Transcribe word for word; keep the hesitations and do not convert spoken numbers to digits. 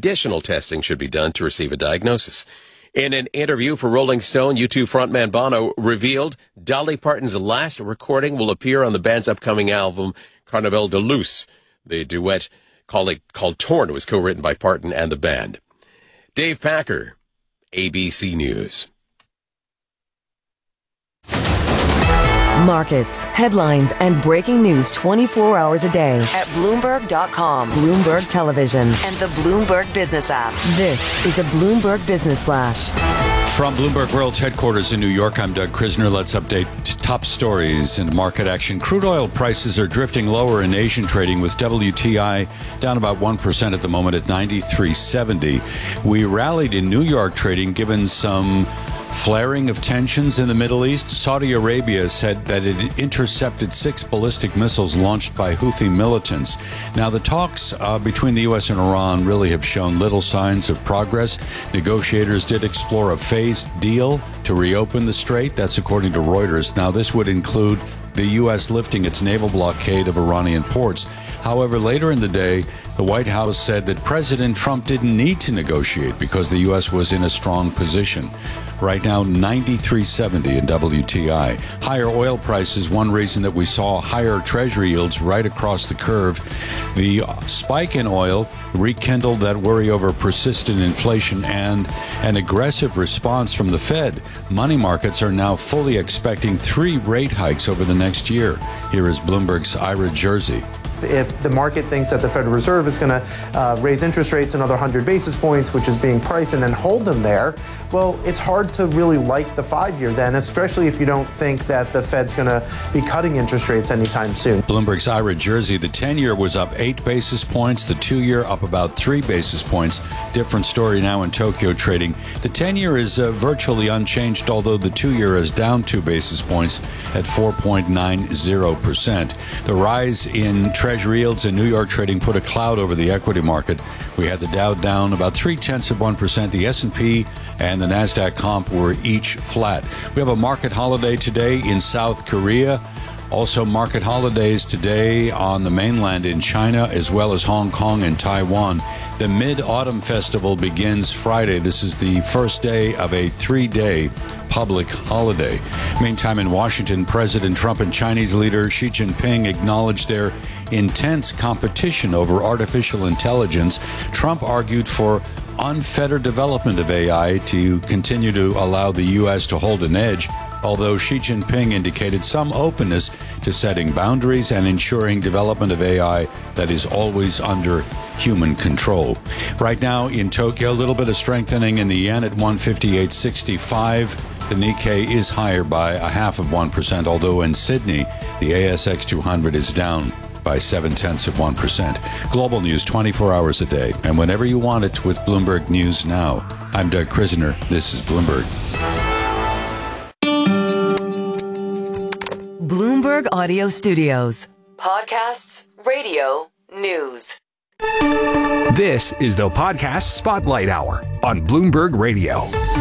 additional testing should be done to receive a diagnosis. In an interview for Rolling Stone, U two frontman Bono revealed Dolly Parton's last recording will appear on the band's upcoming album, Carnaval de Luz. The duet called, called Torn was co-written by Parton and the band. Dave Packer, A B C News. Markets, headlines, and breaking news twenty-four hours a day at Bloomberg dot com, Bloomberg Television, and the Bloomberg Business app. This is a Bloomberg Business Flash. From Bloomberg World's headquarters in New York, I'm Doug Krisner. Let's update top stories and market action. Crude oil prices are drifting lower in Asian trading, with W T I down about one percent at the moment at ninety-three seventy. We rallied in New York trading given some flaring of tensions in the Middle East. Saudi Arabia said that it intercepted six ballistic missiles launched by Houthi militants. Now, the talks uh, between the U S and Iran really have shown little signs of progress. Negotiators did explore a phased deal to reopen the strait. That's according to Reuters. Now, this would include the U S lifting its naval blockade of Iranian ports. However, later in the day, the White House said that President Trump didn't need to negotiate because the U S was in a strong position. Right now, ninety-three seventy in W T I. Higher oil prices, one reason that we saw higher treasury yields right across the curve. The spike in oil rekindled that worry over persistent inflation and an aggressive response from the Fed. Money markets are now fully expecting three rate hikes over the next year. Here is Bloomberg's Ira Jersey. If the market thinks that the Federal Reserve is going to uh, raise interest rates another one hundred basis points, which is being priced, and then hold them there, well, it's hard to really like the five-year then, especially if you don't think that the Fed's going to be cutting interest rates anytime soon. Bloomberg's Ira Jersey, the ten-year was up eight basis points, the two-year up about three basis points. Different story now in Tokyo trading. The ten-year is uh, virtually unchanged, although the two-year is down two basis points at four point nine zero percent. The rise in Treasury yields in New York trading put a cloud over the equity market. We had the Dow down about three-tenths of one percent. The S and P and the NASDAQ comp were each flat. We have a market holiday today in South Korea. Also market holidays today on the mainland in China, as well as Hong Kong and Taiwan. The Mid-Autumn Festival begins Friday. This is the first day of a three-day public holiday. Meantime, in Washington, President Trump and Chinese leader Xi Jinping acknowledged their intense competition over artificial intelligence. Trump argued for unfettered development of A I to continue to allow the U S to hold an edge, although Xi Jinping indicated some openness to setting boundaries and ensuring development of A I that is always under human control. Right now in Tokyo, a little bit of strengthening in the yen at one fifty-eight sixty-five. The Nikkei is higher by a half of one percent, although in Sydney, the A S X two hundred is down by seven-tenths of one percent. Global news twenty-four hours a day, and whenever you want it with Bloomberg News Now. I'm Doug Krisner. This is Bloomberg. Bloomberg Audio Studios. Podcasts, radio, news. This is the Podcast Spotlight Hour on Bloomberg Radio.